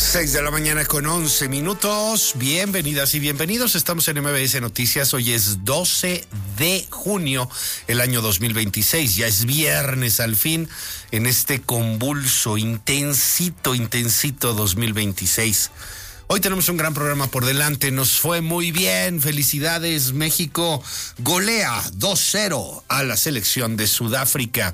6:11 a.m. Bienvenidas y bienvenidos. Estamos en MBS Noticias. Hoy es 12 de junio, el año 2026. Ya es viernes al fin en este convulso, intensito 2026. Hoy tenemos un gran programa por delante. Nos fue muy bien. Felicidades. México golea 2-0 a la selección de Sudáfrica.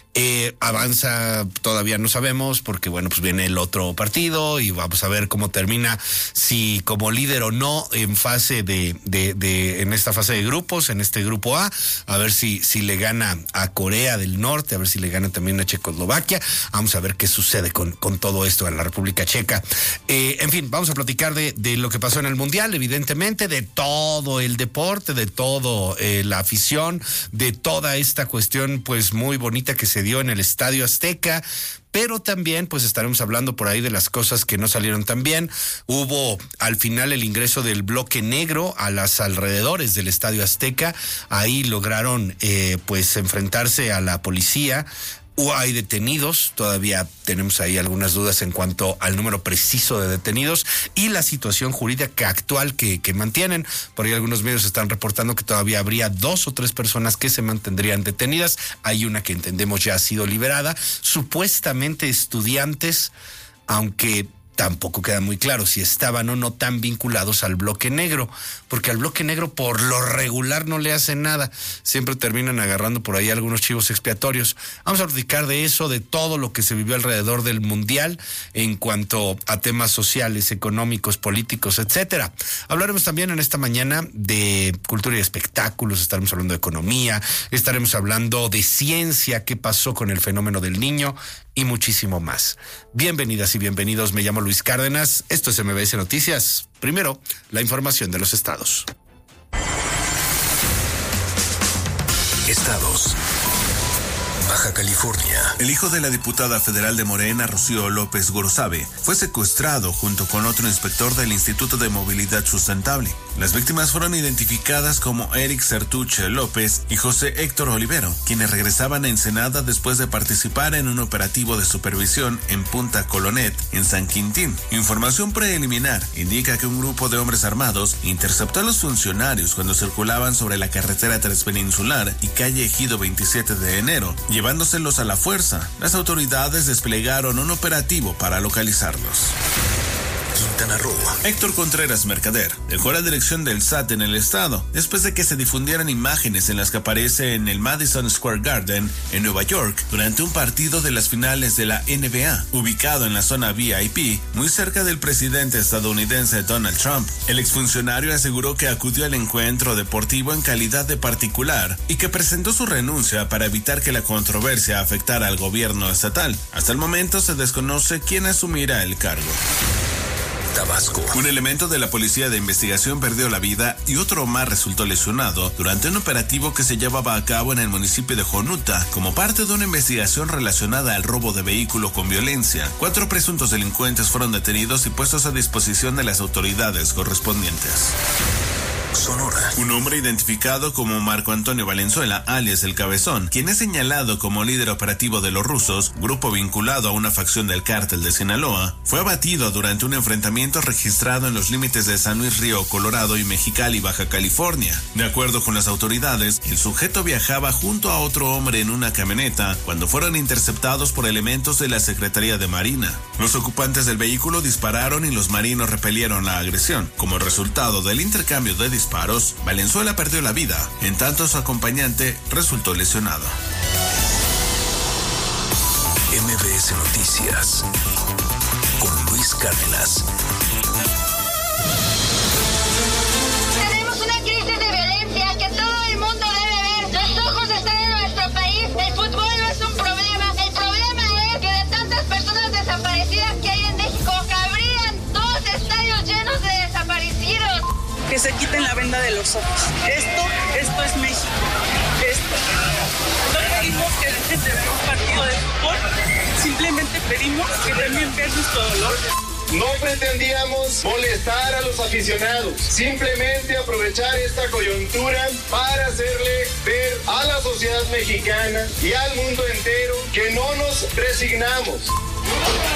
Avanza, todavía no sabemos, porque bueno, pues viene el otro partido y vamos a ver cómo termina, si como líder o no en fase en esta fase de grupos, en este grupo A ver si le gana a Corea del Norte, a ver si le gana también a Checoslovaquia. Vamos a ver qué sucede con todo esto en la República Checa. En fin, vamos a platicar de lo que pasó en el Mundial, evidentemente, de todo el deporte, de todo la afición, de toda esta cuestión pues muy bonita que se dio en el Estadio Azteca, pero también pues estaremos hablando por ahí de las cosas que no salieron tan bien. Hubo al final el ingreso del bloque negro a las alrededores del Estadio Azteca. Ahí lograron pues enfrentarse a la policía. Hay detenidos, todavía tenemos ahí algunas dudas en cuanto al número preciso de detenidos y la situación jurídica actual que mantienen. Por ahí algunos medios están reportando que todavía habría 2 o 3 personas que se mantendrían detenidas. Hay una que entendemos ya ha sido liberada, supuestamente estudiantes, aunque tampoco queda muy claro si estaban o no tan vinculados al bloque negro, porque al bloque negro por lo regular no le hacen nada, siempre terminan agarrando por ahí algunos chivos expiatorios. Vamos a platicar de eso, de todo lo que se vivió alrededor del Mundial en cuanto a temas sociales, económicos, políticos, etcétera. Hablaremos también en esta mañana de cultura y espectáculos, estaremos hablando de economía, estaremos hablando de ciencia, qué pasó con el fenómeno del niño y muchísimo más. Bienvenidas y bienvenidos, me llamo Luis Cárdenas, esto es MBS Noticias. Primero, la información de los estados. Estados. Baja California. El hijo de la diputada federal de Morena, Rocío López Gorosabé, fue secuestrado junto con otro inspector del Instituto de Movilidad Sustentable. Las víctimas fueron identificadas como Eric Sertuche López y José Héctor Olivero, quienes regresaban a Ensenada después de participar en un operativo de supervisión en Punta Colonet, en San Quintín. Información preliminar indica que un grupo de hombres armados interceptó a los funcionarios cuando circulaban sobre la carretera transpeninsular y calle Ejido 27 de enero, llevándoselos a la fuerza. Las autoridades desplegaron un operativo para localizarlos. Quintana Roo. Héctor Contreras Mercader dejó la dirección del SAT en el estado después de que se difundieran imágenes en las que aparece en el Madison Square Garden en Nueva York durante un partido de las finales de la NBA, ubicado en la zona VIP, muy cerca del presidente estadounidense Donald Trump. El exfuncionario aseguró que acudió al encuentro deportivo en calidad de particular y que presentó su renuncia para evitar que la controversia afectara al gobierno estatal. Hasta el momento se desconoce quién asumirá el cargo. Tabasco. Un elemento de la Policía de Investigación perdió la vida y otro más resultó lesionado durante un operativo que se llevaba a cabo en el municipio de Jonuta como parte de una investigación relacionada al robo de vehículo con violencia. 4 presuntos delincuentes fueron detenidos y puestos a disposición de las autoridades correspondientes. Sonora. Un hombre identificado como Marco Antonio Valenzuela, alias El Cabezón, quien es señalado como líder operativo de Los Rusos, grupo vinculado a una facción del cártel de Sinaloa, fue abatido durante un enfrentamiento registrado en los límites de San Luis Río Colorado y Mexicali, Baja California. De acuerdo con las autoridades, el sujeto viajaba junto a otro hombre en una camioneta cuando fueron interceptados por elementos de la Secretaría de Marina. Los ocupantes del vehículo dispararon y los marinos repelieron la agresión. Como resultado del intercambio de disparos, Valenzuela perdió la vida, en tanto su acompañante resultó lesionado. MBS Noticias con Luis Cárdenas. Tenemos una crisis de violencia que todo el mundo debe ver. Los ojos están en nuestro país. El fútbol no es un problema. El problema es que de tantas personas desaparecidas que hay en México, cabrían 2 estadios llenos de desaparecidos. Que se quiten la venda de los ojos. Esto es México. No pedimos que dejen de ver un partido de fútbol, simplemente pedimos que también vean nuestro dolor. No pretendíamos molestar a los aficionados, simplemente aprovechar esta coyuntura para hacerle ver a la sociedad mexicana y al mundo entero que no nos resignamos.